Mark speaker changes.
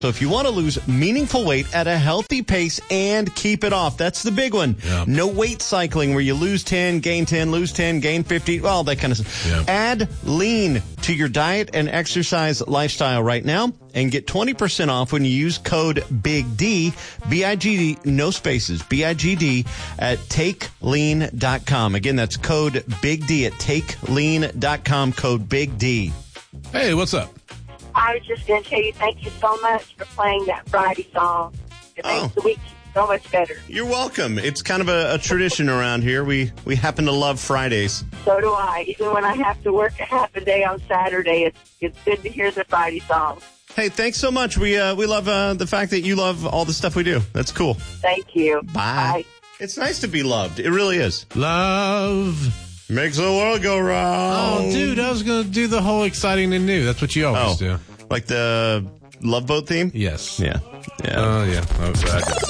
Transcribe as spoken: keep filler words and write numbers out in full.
Speaker 1: So if you want to lose meaningful weight at a healthy pace and keep it off, that's the big one.
Speaker 2: Yeah.
Speaker 1: No weight cycling where you lose ten, gain ten, lose ten, gain fifty, all that kind of stuff.
Speaker 2: Yeah.
Speaker 1: Add lean to your diet and exercise lifestyle right now and get twenty percent off when you use code BIG-D, B I G D, no spaces, B I G D, at take lean dot com. Again, that's code BIG-D at take lean dot com, code BIG-D.
Speaker 2: Hey, what's up?
Speaker 3: I was just going to tell you thank you so much for playing that Friday song. It makes
Speaker 1: Oh.
Speaker 3: the week so much better.
Speaker 1: You're welcome. It's kind of a, a tradition around here. We we happen to love Fridays.
Speaker 3: So do I. Even when I have to work a half a day on Saturday, it's it's good to hear the Friday song.
Speaker 1: Hey, thanks so much. We uh, we love uh, the fact that you love all the stuff we do. That's cool.
Speaker 3: Thank you.
Speaker 1: Bye. It's nice to be loved. It really is.
Speaker 2: Love.
Speaker 1: Makes the world go round.
Speaker 2: Oh, dude, I was going to do the whole exciting and new. That's what you always
Speaker 1: Oh,
Speaker 2: do.
Speaker 1: like the Love Boat theme?
Speaker 2: Yes.
Speaker 1: Yeah. Yeah.
Speaker 2: Oh, yeah. Oh, I